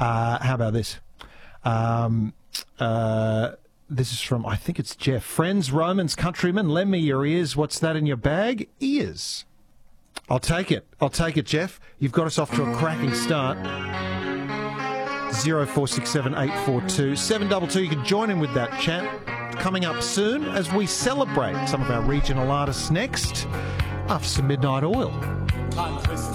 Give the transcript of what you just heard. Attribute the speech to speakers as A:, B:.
A: How about this? This is from, I think it's Jeff. Friends, Romans, countrymen, lend me your ears. What's that in your bag? Ears. I'll take it. I'll take it, Jeff. You've got us off to a cracking start. 0467 842 722. You can join in with that chat. Coming up soon as we celebrate some of our regional artists next after some Midnight Oil.